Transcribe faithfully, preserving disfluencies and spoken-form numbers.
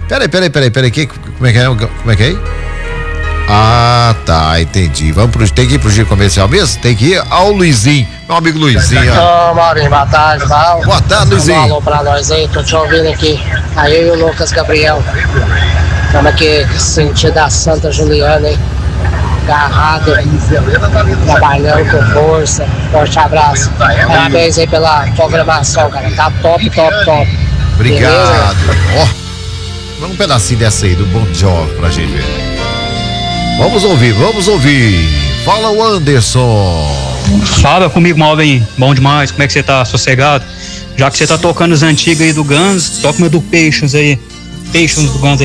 Peraí, peraí, peraí, peraí, que, como é que é? Como é que é? Ah, tá, entendi. Vamos pro, tem que ir pro giro comercial mesmo? Tem que ir ao Luizinho, meu amigo Luizinho. Ô, Maurinho, boa tarde, Val. Boa tarde, Luizinho. Um alô pra nós aí, tô te ouvindo aqui. Aí eu e o Lucas Gabriel. Estamos aqui, sentido da Santa Juliana, hein? Agarrado, trabalhando com força. Forte abraço. Parabéns aí pela programação, cara. Tá top, top, top. Obrigado. Ó, vamos um pedacinho dessa aí do Bon Jovi pra gente ver. Vamos ouvir, vamos ouvir. Fala o Anderson. Fala comigo, Malvin. Bom demais. Como é que você tá? Sossegado? Já que você tá tocando as antigas aí do Guns, toca uma do Patience aí. Patience do Guns aí.